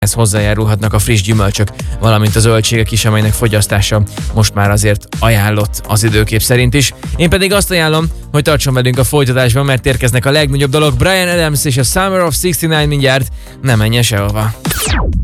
Ez hozzájárulhatnak a friss gyümölcsök, valamint a zöldségek is, amelynek fogyasztása most már azért ajánlott az időkép szerint is. Én pedig azt ajánlom, hogy tartson velünk a folytatásban, mert érkeznek a legnagyobb dolog. Bryan Adams és a Summer of 69 mindjárt, ne menjen sehova.